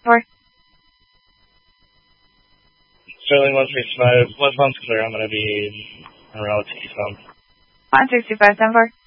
4. Sterling 165, once one's clear, I'm going to be en route to eastbound. 165, 10-4.